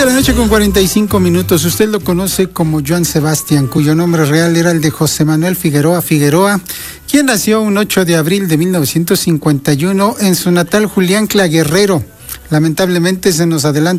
7:45. Usted lo conoce como Joan Sebastián, cuyo nombre real era el de José Manuel Figueroa Figueroa, quien nació un 8 de abril de 1951 en su natal Juliancla, Guerrero. Lamentablemente se nos adelanta